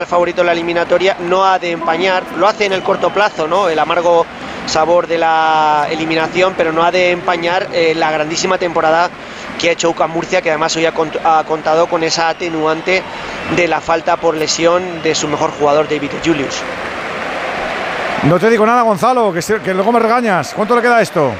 favorito en la eliminatoria, no ha de empañar, lo hace en el corto plazo, ¿no? El amargo sabor de la eliminación, pero no ha de empañar la grandísima temporada que ha hecho UCAM Murcia, que además hoy ha contado con esa atenuante de la falta por lesión de su mejor jugador, David Julius. No te digo nada, Gonzalo, que luego me regañas. ¿Cuánto le queda a esto?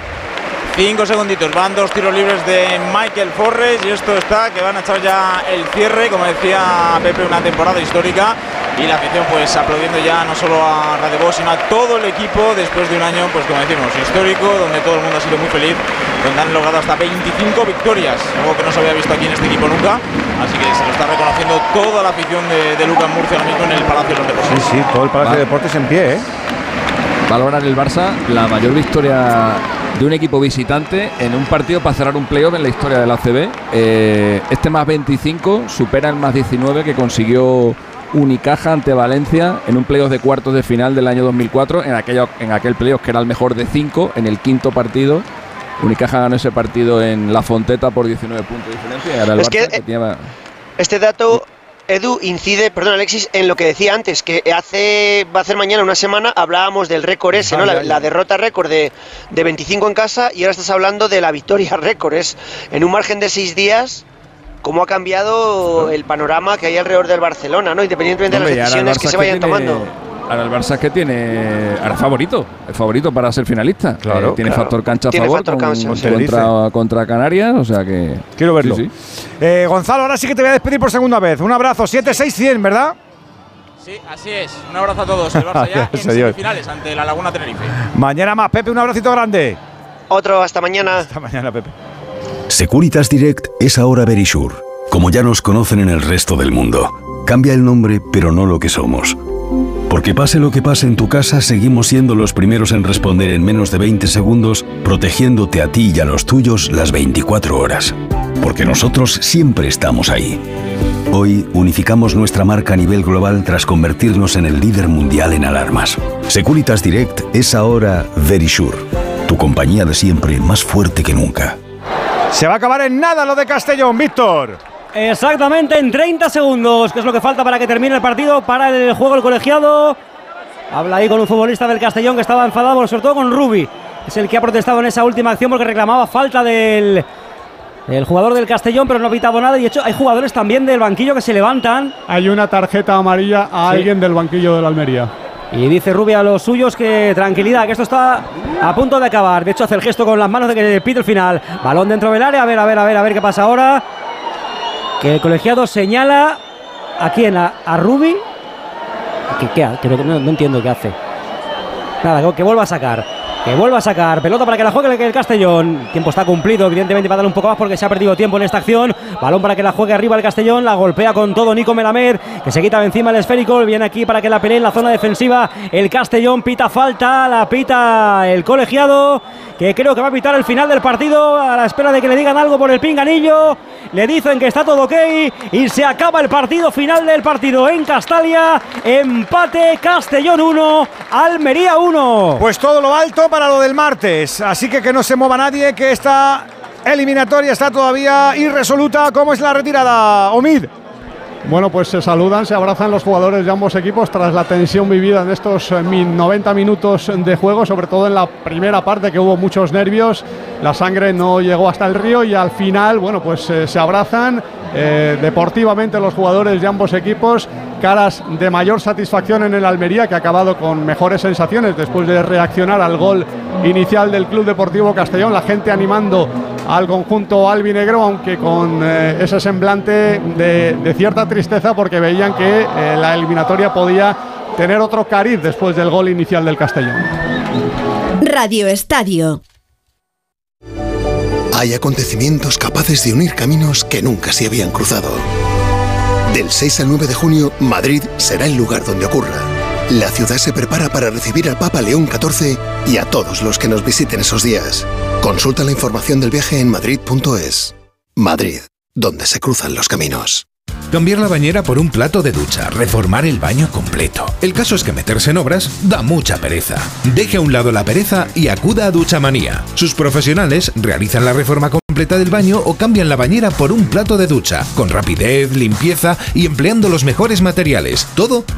5 segunditos, van 2 tiros libres de Michael Forres y esto está que van a echar ya el cierre, como decía Pepe, una temporada histórica, y la afición pues aplaudiendo ya no solo a Radebost sino a todo el equipo después de un año, pues como decimos, histórico, donde todo el mundo ha sido muy feliz, donde han logrado hasta 25 victorias, algo que no se había visto aquí en este equipo nunca, así que se lo está reconociendo toda la afición de UCAM Murcia ahora mismo en el Palacio de los Deportes. Sí, todo el Palacio de Deportes en pie, ¿eh? Va a lograr el Barça la mayor victoria de un equipo visitante en un partido para cerrar un playoff en la historia del ACB. Este más 25 supera el más 19 que consiguió Unicaja ante Valencia en un playoff de cuartos de final del año 2004, en aquel playoff que era el mejor de 5, en el quinto partido. Unicaja ganó ese partido en La Fonteta por 19 puntos de diferencia. Y ahora el Barça que tenía... Este dato, Edu, incide, perdón Alexis, en lo que decía antes, que va a hacer mañana una semana, hablábamos del récord ese, ¿no? La derrota récord de 25 en casa, y ahora estás hablando de la victoria récord. Es en un margen de 6 días, cómo ha cambiado el panorama que hay alrededor del Barcelona, ¿no? Independientemente de las decisiones que se vayan tomando. Ahora el Barça es que tiene... Ahora es favorito para ser finalista. Claro, tiene claro. factor cancha a favor contra Canarias, o sea que... Quiero verlo. Sí. Gonzalo, ahora sí que te voy a despedir por segunda vez. Un abrazo, 7-6-100, ¿verdad? Sí, así es. Un abrazo a todos. El Barça ya en semifinales ante la Laguna Tenerife. Mañana más, Pepe, un abracito grande. Otro, hasta mañana. Hasta mañana, Pepe. Securitas Direct es ahora Verisure, como ya nos conocen en el resto del mundo. Cambia el nombre, pero no lo que somos. Porque pase lo que pase en tu casa, seguimos siendo los primeros en responder en menos de 20 segundos, protegiéndote a ti y a los tuyos las 24 horas. Porque nosotros siempre estamos ahí. Hoy unificamos nuestra marca a nivel global tras convertirnos en el líder mundial en alarmas. Securitas Direct es ahora Verisure, tu compañía de siempre más fuerte que nunca. Se va a acabar en nada lo de Castellón, Víctor. Exactamente en 30 segundos, que es lo que falta para que termine el partido, para el juego el colegiado. Habla ahí con un futbolista del Castellón que estaba enfadado, sobre todo con Rubi. Es el que ha protestado en esa última acción porque reclamaba falta del jugador del Castellón, pero no ha pitado nada. Y de hecho hay jugadores también del banquillo que se levantan. Hay una tarjeta amarilla a alguien del banquillo de la Almería. Y dice Rubi a los suyos que tranquilidad, que esto está a punto de acabar. De hecho hace el gesto con las manos de que pide el final. Balón dentro del área, a ver qué pasa ahora. Que el colegiado señala a quién, a Rubi. No entiendo qué hace. Nada, que vuelva a sacar. Pelota para que la juegue el Castellón. Tiempo está cumplido, evidentemente va a dar un poco más porque se ha perdido tiempo en esta acción. Balón para que la juegue arriba el Castellón. La golpea con todo Nico Melamed, que se quita de encima el esférico. Viene aquí para que la pelee en la zona defensiva el Castellón. Pita falta, la pita el colegiado, que creo que va a pitar el final del partido a la espera de que le digan algo por el pinganillo. Le dicen que está todo ok y se acaba el partido. Final del partido en Castalia. Empate, Castellón 1, Almería 1. Pues todo lo alto para lo del martes. Así que no se mueva nadie, que esta eliminatoria está todavía irresoluta. ¿Cómo es la retirada, Omid? Bueno, pues se saludan, se abrazan los jugadores de ambos equipos tras la tensión vivida en estos 90 minutos de juego, sobre todo en la primera parte que hubo muchos nervios, la sangre no llegó hasta el río y al final, bueno, pues se abrazan deportivamente los jugadores de ambos equipos, caras de mayor satisfacción en el Almería, que ha acabado con mejores sensaciones después de reaccionar al gol inicial del Club Deportivo Castellón, la gente animando al conjunto albinegro, aunque con ese semblante de cierta tristeza, porque veían que la eliminatoria podía tener otro cariz después del gol inicial del Castellón. Radio Estadio. Hay acontecimientos capaces de unir caminos que nunca se habían cruzado. Del 6 al 9 de junio, Madrid será el lugar donde ocurra. La ciudad se prepara para recibir al Papa León XIV y a todos los que nos visiten esos días. Consulta la información del viaje en madrid.es. Madrid, donde se cruzan los caminos. Cambiar la bañera por un plato de ducha, reformar el baño completo. El caso es que meterse en obras da mucha pereza. Deje a un lado la pereza y acuda a Duchamanía. Sus profesionales realizan la reforma completa del baño o cambian la bañera por un plato de ducha, con rapidez, limpieza y empleando los mejores materiales. Todo